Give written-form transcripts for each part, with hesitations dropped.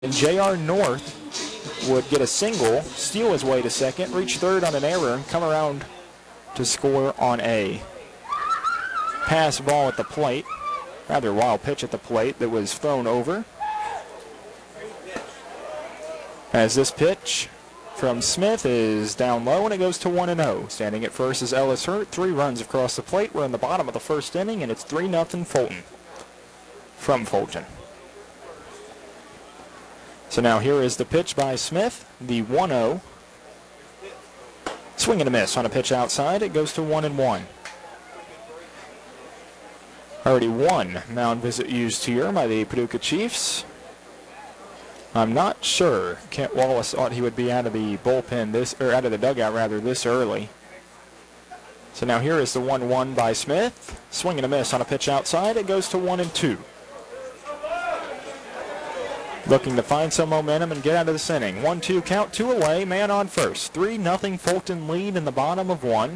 And J.R. North would get a single, steal his way to second, reach third on an error, and come around to score on a pass ball at the plate. Rather wild pitch at the plate that was thrown over. As this pitch from Smith is down low, and it goes to 1-0. Standing at first is Ellis Hurt. 3 runs across the plate. We're in the bottom of the first inning, and it's 3-0 Fulton from Fulton. So now here is the pitch by Smith, the 1-0. Swing and a miss on a pitch outside. It goes to 1-1. Already one mound visit used here by the Paducah Chiefs. I'm not sure Kent Wallace thought he would be out of the bullpen out of the dugout rather this early. So now here is the 1-1 by Smith. Swing and a miss on a pitch outside. It goes to 1-2. Looking to find some momentum and get out of this inning. 1-2 count, 2 away, man on first. 3-0 Fulton lead in the bottom of 1.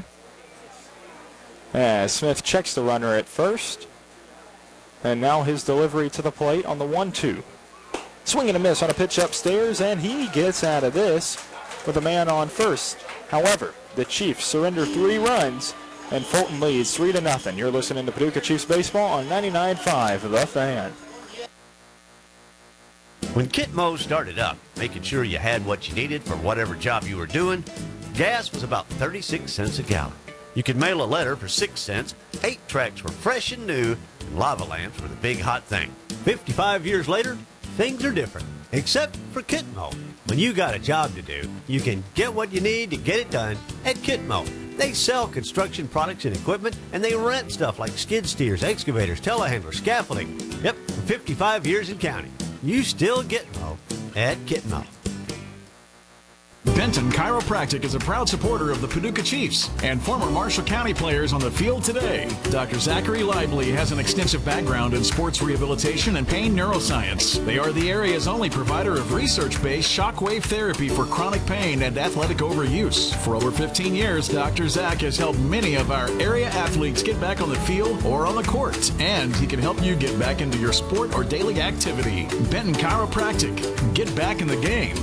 As Smith checks the runner at first. And now his delivery to the plate on the 1-2. Swing and a miss on a pitch upstairs, and he gets out of this with a man on first. However, the Chiefs surrender 3 runs, and Fulton leads 3-0. You're listening to Paducah Chiefs Baseball on 99.5 The Fan. When Kit Mo started up, making sure you had what you needed for whatever job you were doing, gas was about 36 cents a gallon. You could mail a letter for 6 cents, 8 tracks were fresh and new, and lava lamps were the big hot thing. 55 years later, things are different, except for Kit Mo. When you got a job to do, you can get what you need to get it done at Kit Mo. They sell construction products and equipment, and they rent stuff like skid steers, excavators, telehandlers, scaffolding. Yep, for 55 years and counting. You still get Mo at Kit Mo. Benton Chiropractic is a proud supporter of the Paducah Chiefs and former Marshall County players on the field today. Dr. Zachary Lively has an extensive background in sports rehabilitation and pain neuroscience. They are the area's only provider of research-based shockwave therapy for chronic pain and athletic overuse. For over 15 years, Dr. Zach has helped many of our area athletes get back on the field or on the court, and he can help you get back into your sport or daily activity. Benton Chiropractic. Get back in the game.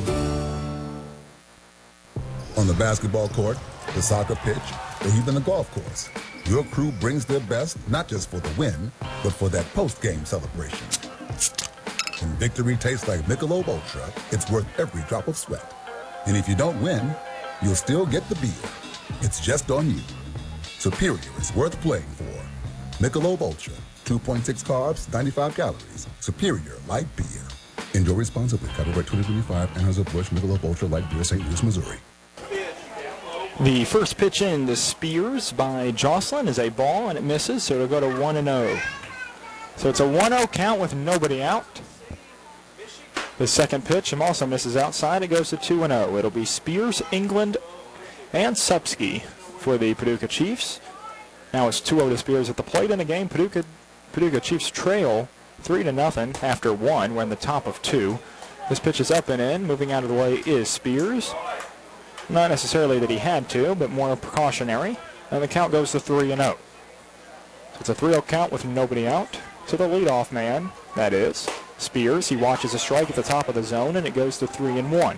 On the basketball court, the soccer pitch, or even the golf course, your crew brings their best not just for the win, but for that post-game celebration. When victory tastes like Michelob Ultra, it's worth every drop of sweat. And if you don't win, you'll still get the beer. It's just on you. Superior is worth playing for. Michelob Ultra, 2.6 carbs, 95 calories. Superior light beer. Enjoy responsibly. Copyright 2025, Anheuser-Busch Michelob Ultra Light Beer, St. Louis, Missouri. The first pitch in to Spears by Jocelyn is a ball, and it misses, so it'll go to 1-0. So it's a 1-0 count with nobody out. The second pitch also misses outside. It goes to 2-0. It'll be Spears, England, and Supsky for the Paducah Chiefs. Now it's 2-0 to Spears at the plate in the game. Paducah Chiefs trail 3-0 after 1. We're in the top of 2. This pitch is up and in. Moving out of the way is Spears. Not necessarily that he had to, but more precautionary. And the count goes to 3-0. So it's a 3-0 count with nobody out. To the leadoff man, that is Spears. He watches a strike at the top of the zone, and it goes to 3-1.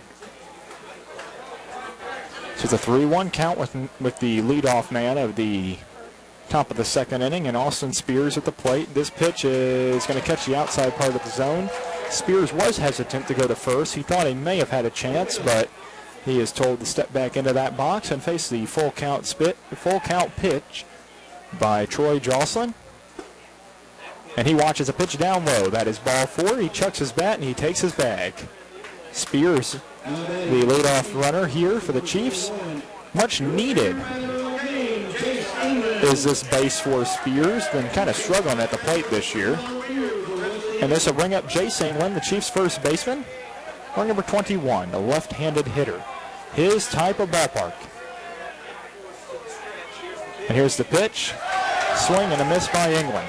So it's a 3-1 count with the leadoff man of the top of the second inning, and Austin Spears at the plate. This pitch is going to catch the outside part of the zone. Spears was hesitant to go to first. He thought he may have had a chance, but he is told to step back into that box and face the full count pitch by Troy Jocelyn. And he watches a pitch down low. That is ball 4. He chucks his bat and he takes his bag. Spears, the leadoff runner here for the Chiefs. Much needed is this base for Spears. Been kind of struggling at the plate this year. And this will bring up Jace England, the Chiefs' first baseman. Or number 21, a left-handed hitter. His type of ballpark. And here's the pitch. Swing and a miss by England.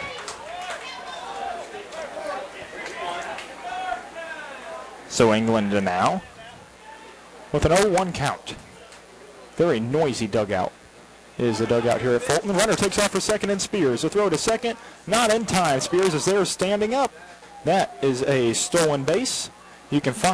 So England now with an 0-1 count. Very noisy dugout is the dugout here at Fulton. The runner takes off for second, and Spears will throw to second. Not in time. Spears is there standing up. That is a stolen base. You can find